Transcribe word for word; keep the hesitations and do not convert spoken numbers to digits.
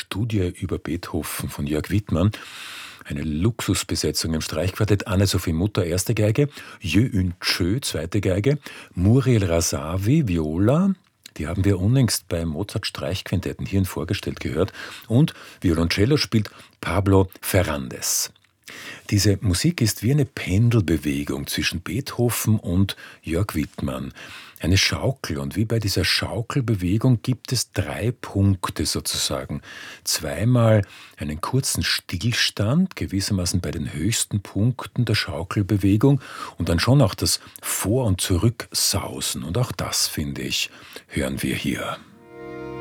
Studie über Beethoven von Jörg Wittmann. Eine Luxusbesetzung im Streichquartett: Anne-Sophie Mutter, erste Geige, Yö Ün Chö, zweite Geige, Muriel Rasavi, Viola, die haben wir unlängst bei Mozart-Streichquintetten hierhin vorgestellt gehört, und Violoncello spielt Pablo Ferrandes. Diese Musik ist wie eine Pendelbewegung zwischen Beethoven und Jörg Wittmann. Eine Schaukel, und wie bei dieser Schaukelbewegung gibt es drei Punkte sozusagen. Zweimal einen kurzen Stillstand, gewissermaßen bei den höchsten Punkten der Schaukelbewegung, und dann schon auch das Vor- und Zurücksausen. Und auch das, finde ich, hören wir hier.